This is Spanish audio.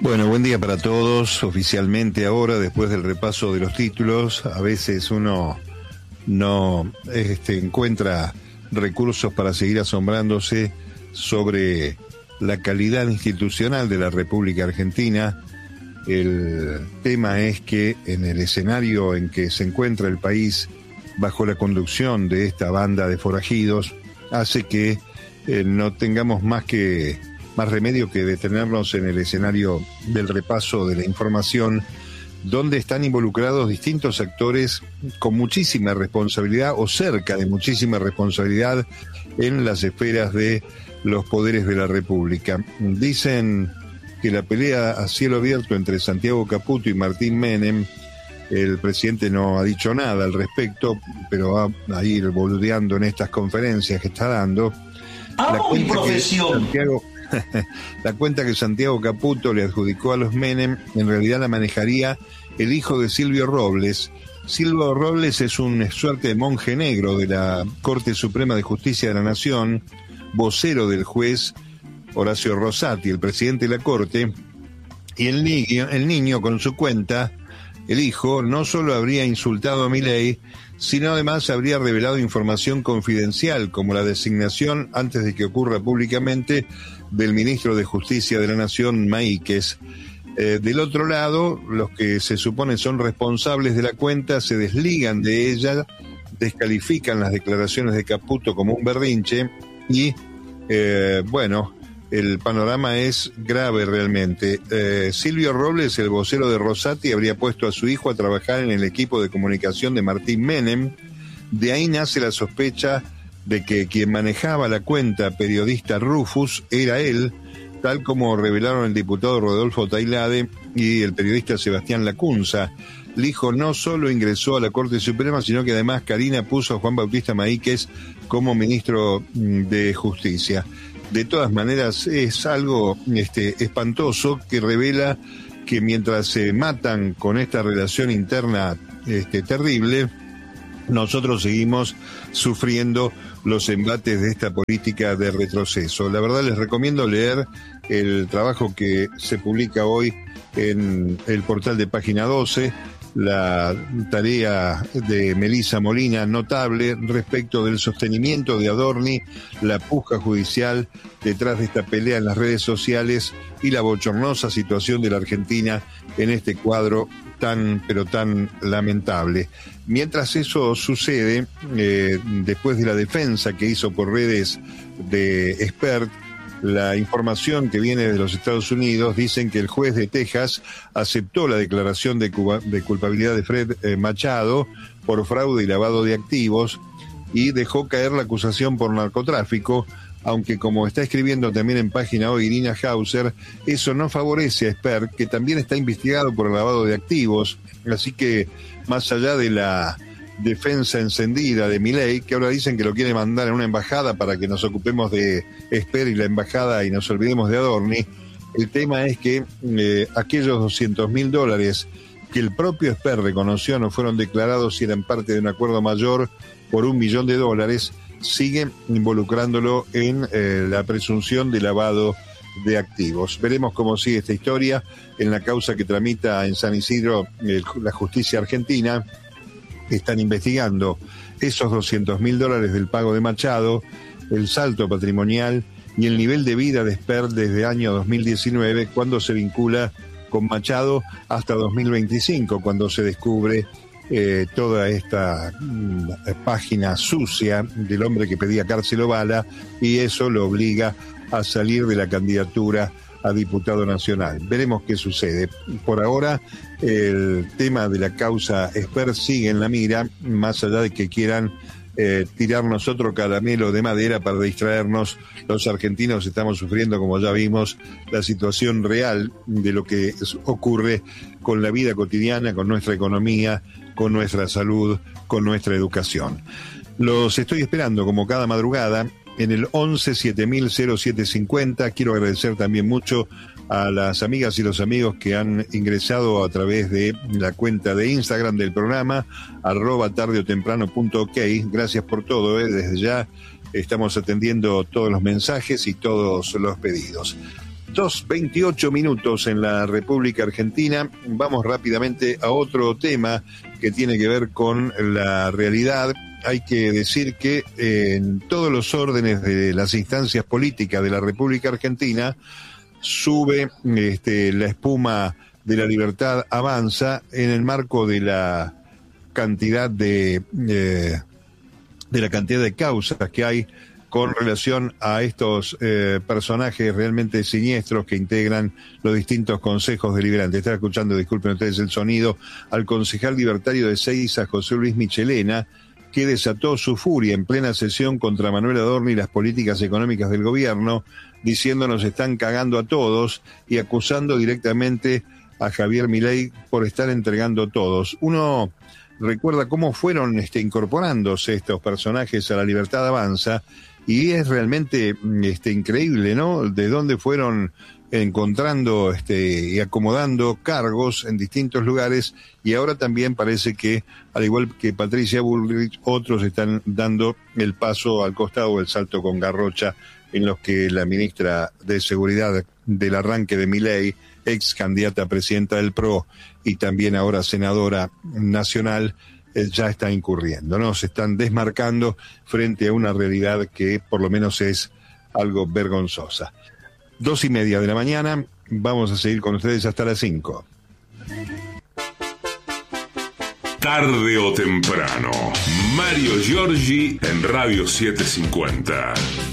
Bueno, buen día para todos. Oficialmente ahora, después del repaso de los títulos, a veces uno no encuentra recursos para seguir asombrándose sobre la calidad institucional de la República Argentina. El tema es que en el escenario en que se encuentra el país bajo la conducción de esta banda de forajidos, hace que no tengamos más remedio que detenernos en el escenario del repaso de la información, donde están involucrados distintos actores con muchísima responsabilidad o cerca de muchísima responsabilidad en las esferas de los poderes de la República. Dicen que la pelea a cielo abierto entre Santiago Caputo y Martín Menem, el presidente no ha dicho nada al respecto, pero va a ir boludeando en estas conferencias que está dando. ¡Amo mi profesión! La cuenta que Santiago Caputo le adjudicó a los Menem, en realidad la manejaría el hijo de Silvio Robles. Silvio Robles es una suerte de monje negro de la Corte Suprema de Justicia de la Nación, vocero del juez Horacio Rosati, el presidente de la Corte, y el niño con su cuenta, el hijo, no solo habría insultado a Milei, sino además habría revelado información confidencial, como la designación, antes de que ocurra públicamente, del ministro de Justicia de la Nación, Maíquez. Del otro lado, los que se supone son responsables de la cuenta se desligan de ella, descalifican las declaraciones de Caputo como un berrinche y, el panorama es grave realmente. Silvio Robles, el vocero de Rosati, habría puesto a su hijo a trabajar en el equipo de comunicación de Martín Menem. De ahí nace la sospecha de que quien manejaba la cuenta periodista Rufus era él, tal como revelaron el diputado Rodolfo Tailade y el periodista Sebastián Lacunza. El hijo no solo ingresó a la Corte Suprema, sino que además Karina puso a Juan Bautista Maíquez como ministro de Justicia. De todas maneras, es algo espantoso que revela que mientras se matan con esta relación interna terrible, nosotros seguimos sufriendo los embates de esta política de retroceso. La verdad, les recomiendo leer el trabajo que se publica hoy en el portal de Página 12, la tarea de Melissa Molina, notable respecto del sostenimiento de Adorni, la puja judicial detrás de esta pelea en las redes sociales y la bochornosa situación de la Argentina en este cuadro tan lamentable. Mientras eso sucede, después de la defensa que hizo por redes de Expert, la información que viene de los Estados Unidos dicen que el juez de Texas aceptó la declaración de culpabilidad de Fred Machado por fraude y lavado de activos y dejó caer la acusación por narcotráfico, aunque como está escribiendo también en Página hoy Irina Hauser, eso no favorece a Expert, que también está investigado por el lavado de activos. Así que más allá de la defensa encendida de Milei, que ahora dicen que lo quiere mandar en una embajada para que nos ocupemos de Esper y la embajada y nos olvidemos de Adorni, el tema es que aquellos $200.000 que el propio Esper reconoció no fueron declarados y eran parte de un acuerdo mayor por $1 millón, siguen involucrándolo en la presunción de lavado de activos. Veremos cómo sigue esta historia en la causa que tramita en San Isidro la justicia argentina. Están investigando esos $200.000 del pago de Machado, el salto patrimonial y el nivel de vida de Esper desde el año 2019, cuando se vincula con Machado, hasta 2025, cuando se descubre toda esta página sucia del hombre que pedía cárcel o bala, y eso lo obliga a salir de la candidatura a diputado nacional. Veremos qué sucede. Por ahora, el tema de la causa Esper sigue en la mira, más allá de que quieran tirarnos otro caramelo de madera para distraernos. Los argentinos estamos sufriendo, como ya vimos, la situación real de lo que ocurre con la vida cotidiana, con nuestra economía, con nuestra salud, con nuestra educación. Los estoy esperando como cada madrugada en el 11 7000 0750. Quiero agradecer también mucho a las amigas y los amigos que han ingresado a través de la cuenta de Instagram del programa, @tardeotemprano.ok. Gracias por todo, desde ya estamos atendiendo todos los mensajes y todos los pedidos. 2:28 minutos en la República Argentina. Vamos rápidamente a otro tema que tiene que ver con la realidad. Hay que decir que en todos los órdenes de las instancias políticas de la República Argentina sube la espuma de la libertad avanza en el marco de la cantidad de causas que hay con relación a estos personajes realmente siniestros que integran los distintos consejos deliberantes. Estaba escuchando, disculpen ustedes el sonido, al concejal libertario de Seiza, José Luis Michelena, que desató su furia en plena sesión contra Manuel Adorni y las políticas económicas del gobierno, diciendo nos están cagando a todos y acusando directamente a Javier Milei por estar entregando todos. Uno recuerda cómo fueron incorporándose estos personajes a la libertad avanza y es realmente increíble, ¿no? De dónde fueron encontrando y acomodando cargos en distintos lugares, y ahora también parece que, al igual que Patricia Bullrich, otros están dando el paso al costado, el salto con garrocha, en los que la ministra de Seguridad del arranque de Milei, ex candidata a presidenta del PRO y también ahora senadora nacional, ya está incurriendo, ¿no? Se están desmarcando frente a una realidad que por lo menos es algo vergonzosa. 2:30 de la mañana, vamos a seguir con ustedes hasta las 5. Tarde o temprano, Mario Giorgi en Radio 750.